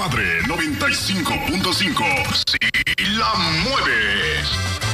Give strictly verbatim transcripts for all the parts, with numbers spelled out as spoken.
Madre noventa y cinco punto cinco. Si la mueves.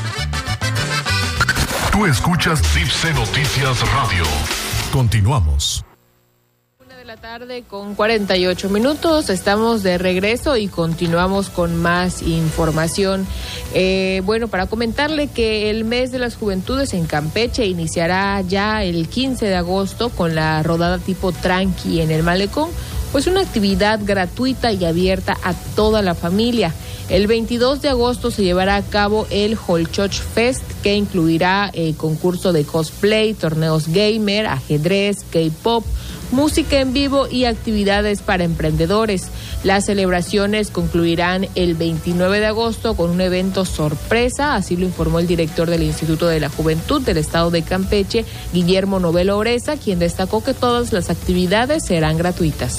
Tú escuchas D I F C Noticias Radio. Continuamos. La tarde con cuarenta y ocho minutos, estamos de regreso y continuamos con más información. Eh, bueno, para comentarle que el mes de las juventudes en Campeche iniciará ya el quince de agosto con la rodada tipo Tranqui en el Malecón, pues una actividad gratuita y abierta a toda la familia. El veintidós de agosto se llevará a cabo el Holchoch Fest, que incluirá eh, concurso de cosplay, torneos gamer, ajedrez, K-pop, música en vivo y actividades para emprendedores. Las celebraciones concluirán el veintinueve de agosto con un evento sorpresa, así lo informó el director del Instituto de la Juventud del Estado de Campeche, Guillermo Novelo Oreza, quien destacó que todas las actividades serán gratuitas.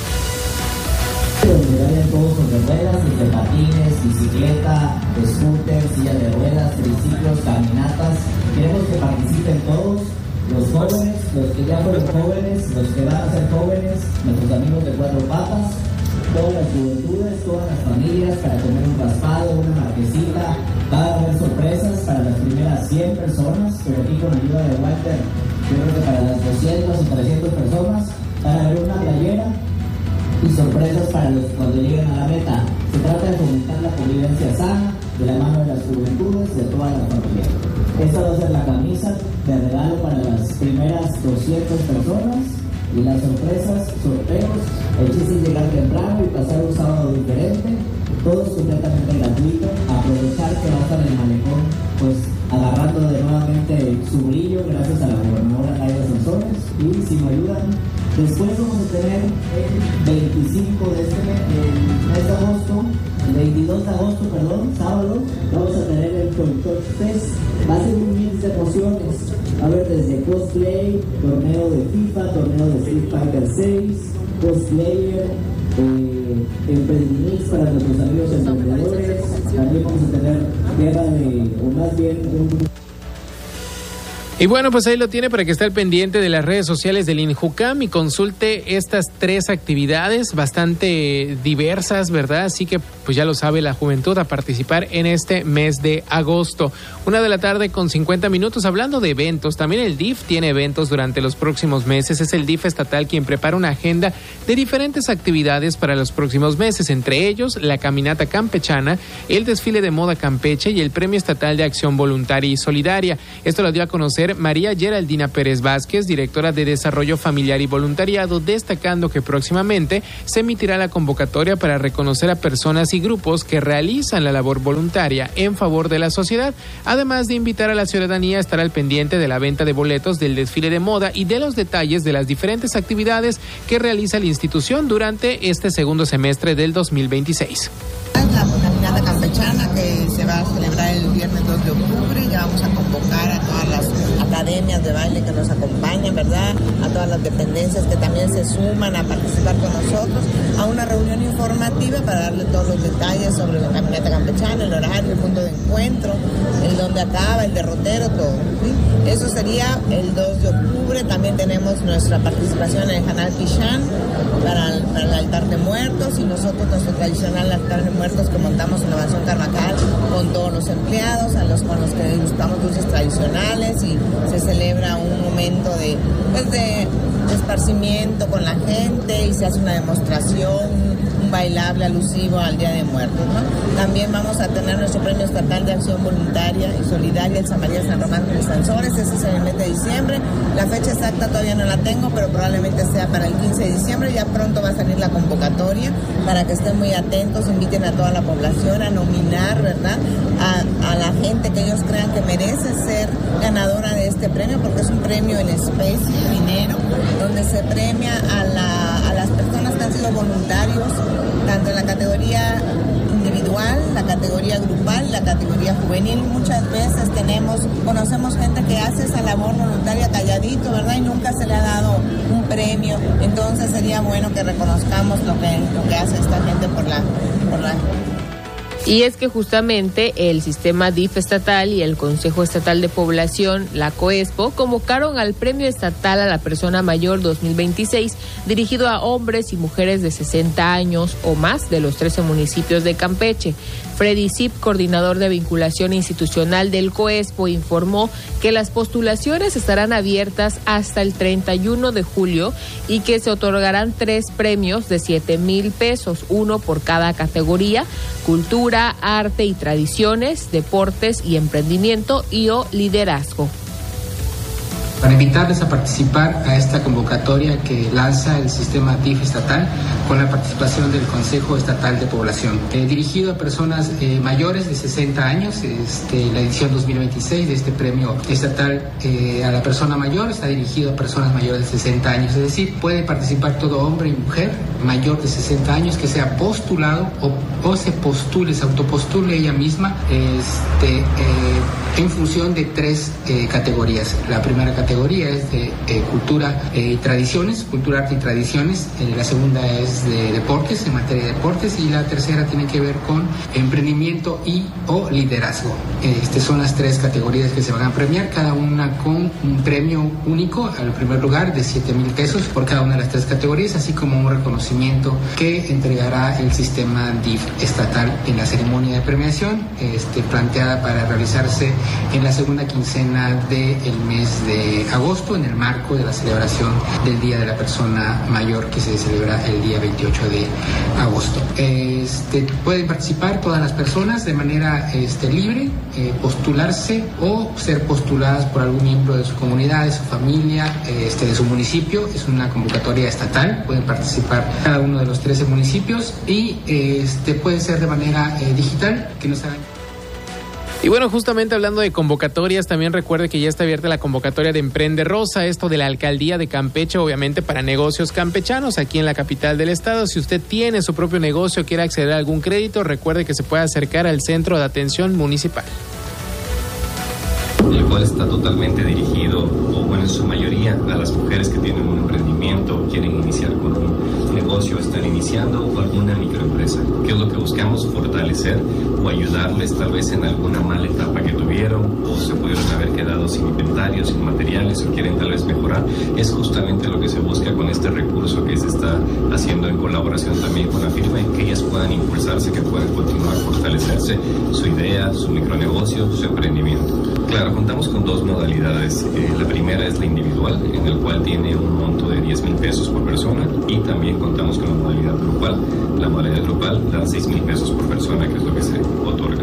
Donde vayan todos sobre ruedas, desde patines, bicicleta, scooter, silla de ruedas, triciclos, caminatas. Queremos que participen todos, los jóvenes, los que ya fueron jóvenes, los que van a ser jóvenes, nuestros amigos de Cuatro Patas, todas las juventudes, todas las familias, para comer un raspado, una marquesita. Va a haber sorpresas para las primeras cien personas, pero aquí con ayuda de Walter, yo creo que para las doscientas o trescientas personas, para ver una playera y sorpresas para los cuando lleguen a la meta. Se trata de fomentar la convivencia sana de la mano de las juventudes de toda la familia. Esta va a ser la camisa de regalo para las primeras doscientas personas y las sorpresas, sorteos. El chiste es llegar temprano y pasar un sábado diferente. Todo es completamente gratuito. Aprovechar que va a estar el malecón, pues agarrando de nuevamente su brillo gracias a la gobernadora Laida Sanzones. Y si me ayudan, después vamos a tener el veinticinco de este mes, el mes de agosto, el veintidós de agosto, perdón, sábado, vamos a tener el Holchoch Fest. Va a ser un mix de emociones. Va a haber desde cosplay, torneo de FIFA, torneo de Street Fighter seis, cosplayer, eh, emprendimientos para nuestros amigos emprendedores. También vamos a tener guerra de, o más bien un... Y bueno, pues ahí lo tiene para que esté al pendiente de las redes sociales del INJUCAM y consulte estas tres actividades bastante diversas, ¿verdad? Así que pues ya lo sabe la juventud a participar en este mes de agosto. Una de la tarde con cincuenta minutos, hablando de eventos. También el D I F tiene eventos durante los próximos meses. Es el D I F estatal quien prepara una agenda de diferentes actividades para los próximos meses. Entre ellos, la caminata campechana, el desfile de moda Campeche y el Premio Estatal de Acción Voluntaria y Solidaria. Esto lo dio a conocer María Geraldina Pérez Vázquez, directora de Desarrollo Familiar y Voluntariado, destacando que próximamente se emitirá la convocatoria para reconocer a personas y grupos que realizan la labor voluntaria en favor de la sociedad, además de invitar a la ciudadanía a estar al pendiente de la venta de boletos del desfile de moda y de los detalles de las diferentes actividades que realiza la institución durante este segundo semestre del dos mil veintiséis. La caminata campechana que se va a celebrar el viernes dos de octubre, ya vamos a convocar a todas las academias de baile que nos acompañan, ¿verdad? A todas las dependencias que también se suman a participar con nosotros a una reunión informativa para darle todos los detalles sobre la caminata campechana, el horario, el punto de encuentro, el donde acaba, el derrotero, todo, ¿sí? Eso sería el dos de octubre. También tenemos nuestra participación en el Hanal Pichán para, para el altar de muertos y nosotros nuestro tradicional altar de muertos que montamos en la Mansión Carnacal con todos los empleados, a los con los que degustamos dulces tradicionales y se celebra un momento de, pues de, de esparcimiento con la gente y se hace una demostración, un bailable alusivo al Día de Muertos, ¿no? También vamos a tener nuestro Premio Estatal de Acción Voluntaria y Solidaria, el San María San Román de Sansores, ese es en el mes de diciembre. La fecha exacta todavía no la tengo, pero probablemente sea para el quince de diciembre. Ya pronto va a salir la convocatoria para que estén muy atentos, inviten a toda la población a nominar, ¿verdad?, a, a la gente que ellos crean que merece ser ganadora de este premio, porque es un premio en especie, dinero, donde se premia a, la, a las personas que han sido voluntarios, tanto en la categoría individual, la categoría grupal, la categoría juvenil. Muchas veces tenemos, conocemos gente que hace esa labor voluntaria calladito, ¿verdad? Y nunca se le ha dado un premio. Entonces sería bueno que reconozcamos lo que, lo que hace esta gente por la, por la Y es que justamente el sistema D I F estatal y el Consejo Estatal de Población, la COESPO, convocaron al Premio Estatal a la Persona Mayor dos mil veintiséis, dirigido a hombres y mujeres de sesenta años o más de los trece municipios de Campeche. Freddy Zip, coordinador de vinculación institucional del COESPO, informó que las postulaciones estarán abiertas hasta el treinta y uno de julio y que se otorgarán tres premios de siete mil pesos, uno por cada categoría: cultura, arte y tradiciones, deportes y emprendimiento y o liderazgo. Para invitarles a participar a esta convocatoria que lanza el sistema D I F estatal con la participación del Consejo Estatal de Población, eh, dirigido a personas eh, mayores de sesenta años. Este, la edición dos mil veintiséis de este premio estatal eh, a la persona mayor está dirigido a personas mayores de sesenta años, es decir, puede participar todo hombre y mujer mayor de sesenta años que sea postulado o, o se postule, se autopostule ella misma este, eh, en función de tres eh, categorías. La primera categoría categoría es de eh, cultura y eh, tradiciones, cultura, arte y tradiciones. Eh, la segunda es de deportes, en materia de deportes, y la tercera tiene que ver con emprendimiento y o liderazgo. Estas son las tres categorías que se van a premiar, cada una con un premio único al primer lugar de siete mil pesos por cada una de las tres categorías, así como un reconocimiento que entregará el sistema D I F estatal en la ceremonia de premiación, este, planteada para realizarse en la segunda quincena del mes de agosto, en el marco de la celebración del Día de la Persona Mayor, que se celebra el día veintiocho de agosto. Este, pueden participar todas las personas de manera este, libre, eh, postularse o ser postuladas por algún miembro de su comunidad, de su familia, este, de su municipio. Es una convocatoria estatal, pueden participar cada uno de los trece municipios y este, puede ser de manera eh, digital, que nos hagan. Y bueno, justamente hablando de convocatorias, también recuerde que ya está abierta la convocatoria de Emprende Rosa, esto de la Alcaldía de Campeche, obviamente para negocios campechanos aquí en la capital del estado. Si usted tiene su propio negocio, quiere acceder a algún crédito, recuerde que se puede acercar al Centro de Atención Municipal. El cual está totalmente dirigido, o bueno, en su mayoría, a las mujeres que tienen un emprendimiento, quieren iniciar con un negocio, están iniciando, o alguna microempresa. ¿Qué es lo que buscamos? Fortalecer o ayudarles tal vez en alguna mala etapa que tuvieron, o se pudieron haber quedado sin inventarios, sin materiales, o quieren tal vez mejorar. Es justamente lo que se busca con este recurso que se está haciendo en colaboración también con la firma, que ellas puedan impulsarse, que puedan continuar, fortalecerse su idea, su micronegocio, su emprendimiento. Claro, contamos con dos modalidades. Eh, la primera es la individual, en el cual tiene un monto de diez mil pesos por persona, y también contamos con la modalidad grupal. La modalidad grupal da seis mil pesos por persona, que es lo que se otorga.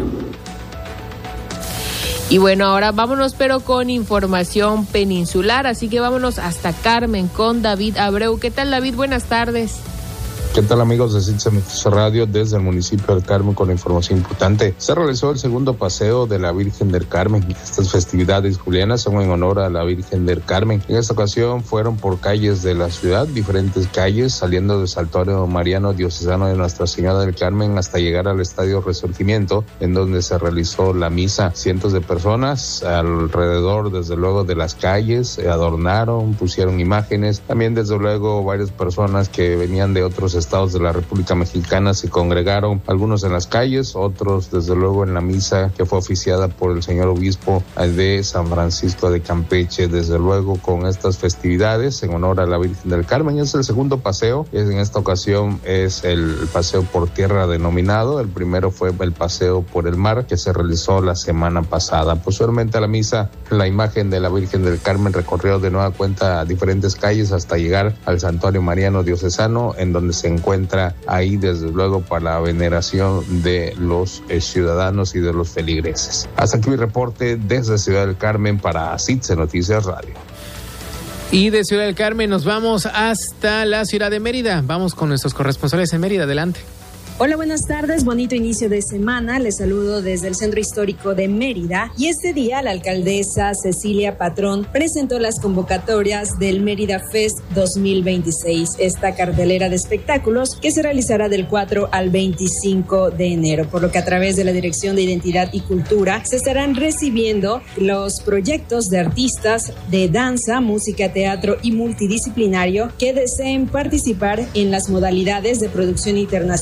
Y bueno, ahora vámonos pero con información peninsular, así que vámonos hasta Carmen con David Abreu. ¿Qué tal, David? Buenas tardes. ¿Qué tal, amigos de Citza Radio? Desde el municipio del Carmen con la información importante. Se realizó el segundo paseo de la Virgen del Carmen. Estas festividades julianas son en honor a la Virgen del Carmen. En esta ocasión fueron por calles de la ciudad, diferentes calles, saliendo del Santuario Mariano Diocesano de Nuestra Señora del Carmen hasta llegar al Estadio Resurgimiento, en donde se realizó la misa. Cientos de personas alrededor, desde luego, de las calles, adornaron, pusieron imágenes. También, desde luego, varias personas que venían de otros estados de la República Mexicana se congregaron, algunos en las calles, otros desde luego en la misa que fue oficiada por el señor obispo de San Francisco de Campeche. Desde luego, con estas festividades en honor a la Virgen del Carmen, es el segundo paseo. En esta ocasión es el paseo por tierra denominado. El primero fue el paseo por el mar, que se realizó la semana pasada. Posteriormente a la misa, la imagen de la Virgen del Carmen recorrió de nueva cuenta diferentes calles hasta llegar al Santuario Mariano Diocesano, en donde se encuentra ahí desde luego para la veneración de los eh, ciudadanos y de los feligreses. Hasta aquí mi reporte desde Ciudad del Carmen para Citza Noticias Radio. Y de Ciudad del Carmen nos vamos hasta la ciudad de Mérida. Vamos con nuestros corresponsales en Mérida. Adelante. Hola, buenas tardes, bonito inicio de semana. Les saludo desde el Centro Histórico de Mérida, y este día la alcaldesa Cecilia Patrón presentó las convocatorias del Mérida Fest dos mil veintiséis, esta cartelera de espectáculos que se realizará del cuatro al veinticinco de enero, por lo que a través de la Dirección de Identidad y Cultura se estarán recibiendo los proyectos de artistas de danza, música, teatro y multidisciplinario que deseen participar en las modalidades de producción internacional,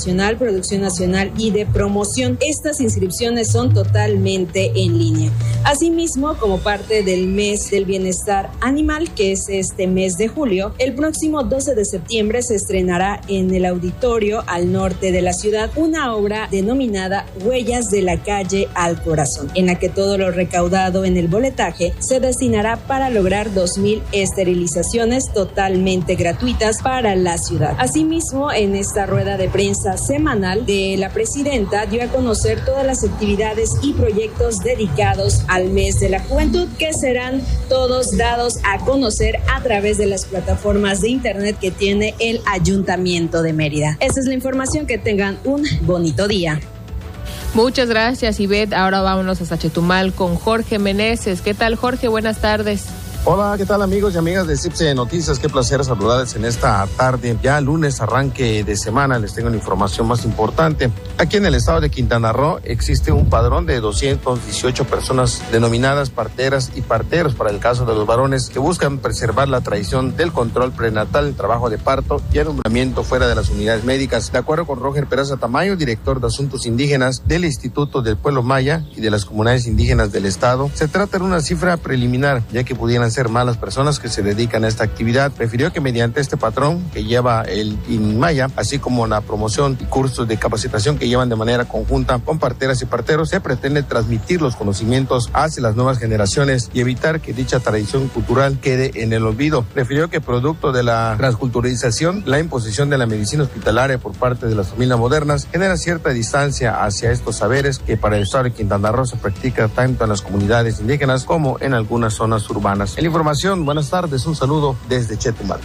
producción nacional y de promoción. Estas inscripciones son totalmente en línea. Asimismo, como parte del mes del bienestar animal, que es este mes de julio, el próximo doce de septiembre se estrenará en el auditorio al norte de la ciudad una obra denominada Huellas de la calle al corazón, en la que todo lo recaudado en el boletaje se destinará para lograr dos mil esterilizaciones totalmente gratuitas para la ciudad. Asimismo, en esta rueda de prensa semanal de la presidenta dio a conocer todas las actividades y proyectos dedicados al mes de la juventud, que serán todos dados a conocer a través de las plataformas de internet que tiene el Ayuntamiento de Mérida. Esa es la información, que tengan un bonito día. Muchas gracias, Ivette. Ahora vámonos hasta Chetumal con Jorge Meneses. ¿Qué tal, Jorge? Buenas tardes. Hola, ¿qué tal, amigos y amigas de CIPSE Noticias? Qué placer saludarles en esta tarde. Ya lunes, arranque de semana, les tengo la información más importante. Aquí en el estado de Quintana Roo existe un padrón de doscientas dieciocho personas denominadas parteras y parteros para el caso de los varones que buscan preservar la tradición del control prenatal, trabajo de parto y alumbramiento fuera de las unidades médicas. De acuerdo con Roger Peraza Tamayo, director de Asuntos Indígenas del Instituto del Pueblo Maya y de las Comunidades Indígenas del estado, se trata de una cifra preliminar, ya que pudieran ser más las personas que se dedican a esta actividad. Refirió que mediante este patrón que lleva el INMAYA, así como la promoción y cursos de capacitación que llevan de manera conjunta con parteras y parteros, se pretende transmitir los conocimientos hacia las nuevas generaciones y evitar que dicha tradición cultural quede en el olvido. Refirió que producto de la transculturalización, la imposición de la medicina hospitalaria por parte de las familias modernas genera cierta distancia hacia estos saberes que para el estado de Quintana Roo se practica tanto en las comunidades indígenas como en algunas zonas urbanas. El información, buenas tardes, un saludo desde Chetumal.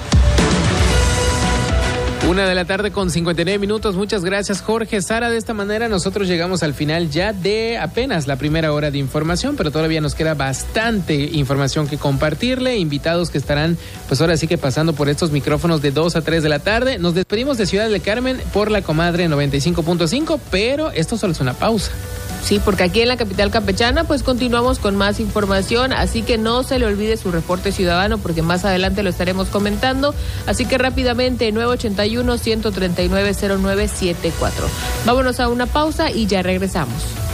Una de la tarde con cincuenta y nueve minutos. Muchas gracias, Jorge. Sara, de esta manera nosotros llegamos al final ya de apenas la primera hora de información, pero todavía nos queda bastante información que compartirle. Invitados que estarán, pues ahora sí que pasando por estos micrófonos de dos a tres de la tarde. Nos despedimos de Ciudad del Carmen por la comadre noventa y cinco punto cinco, pero esto solo es una pausa. Sí, porque aquí en la capital campechana pues continuamos con más información, así que no se le olvide su reporte ciudadano porque más adelante lo estaremos comentando, así que rápidamente nueve ochenta y uno, ciento treinta y nueve, cero nueve setenta y cuatro. Vámonos a una pausa y ya regresamos.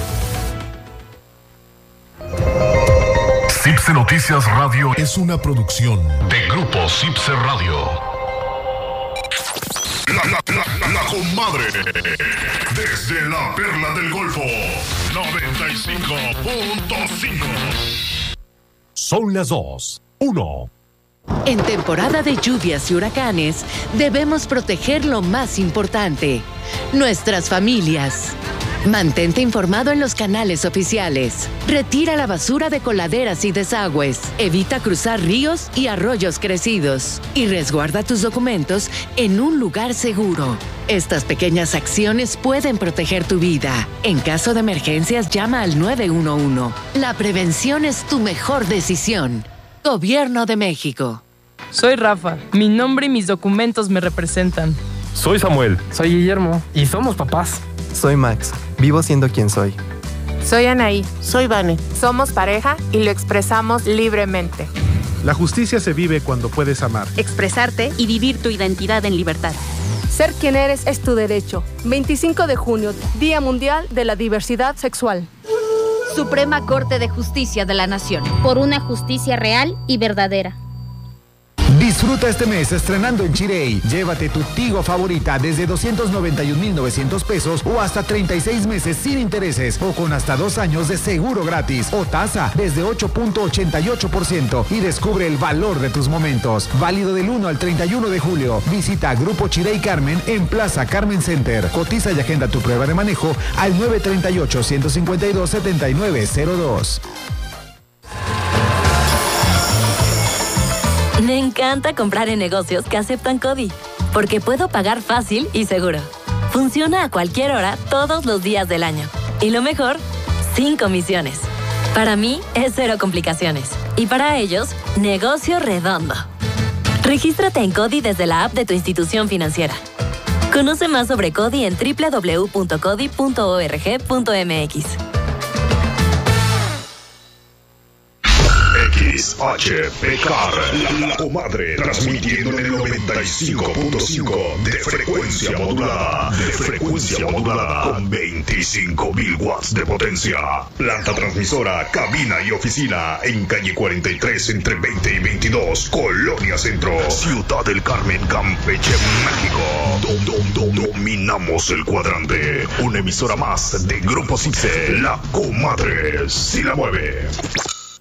CIPSE Noticias Radio es una producción de Grupo CIPSE Radio. La, la, la, la comadre, desde la Perla del Golfo, noventa y cinco punto cinco. Son las dos, uno. En temporada de lluvias y huracanes, debemos proteger lo más importante, nuestras familias. Mantente informado en los canales oficiales. Retira la basura de coladeras y desagües. Evita cruzar ríos y arroyos crecidos. Y resguarda tus documentos en un lugar seguro. Estas pequeñas acciones pueden proteger tu vida. En caso de emergencias, llama al nueve uno uno. La prevención es tu mejor decisión. Gobierno de México. Soy Rafa. Mi nombre y mis documentos me representan. Soy Samuel. Soy Guillermo. Y somos papás. Soy Max. Vivo siendo quien soy. Soy Anaí. Soy Vane. Somos pareja y lo expresamos libremente. La justicia se vive cuando puedes amar, expresarte y vivir tu identidad en libertad. Ser quien eres es tu derecho. veinticinco de junio, Día Mundial de la Diversidad Sexual. Suprema Corte de Justicia de la Nación. Por una justicia real y verdadera. Disfruta este mes estrenando en Chirey. Llévate tu Tigo favorita desde doscientos noventa y un mil novecientos pesos o hasta treinta y seis meses sin intereses o con hasta dos años de seguro gratis o tasa desde ocho punto ochenta y ocho por ciento y descubre el valor de tus momentos. Válido del uno al treinta y uno de julio. Visita Grupo Chirey Carmen en Plaza Carmen Center. Cotiza y agenda tu prueba de manejo al nueve treinta y ocho, ciento cincuenta y dos, setenta y nueve cero dos. Me encanta comprar en negocios que aceptan CODI, porque puedo pagar fácil y seguro. Funciona a cualquier hora, todos los días del año. Y lo mejor, sin comisiones. Para mí, es cero complicaciones. Y para ellos, negocio redondo. Regístrate en CODI desde la app de tu institución financiera. Conoce más sobre CODI en doble u doble u doble u punto codi punto org punto m x. X H P C A R, la, la comadre, transmitiendo en el noventa y cinco punto cinco de frecuencia modulada, de frecuencia modulada, con veinticinco mil watts de potencia. Planta transmisora, cabina y oficina, en calle cuarenta y tres, entre veinte y veintidós, Colonia Centro, Ciudad del Carmen, Campeche, México. Dom, dom, dom, dominamos el cuadrante. Una emisora más de Grupo Cipse, la comadre, si la mueve.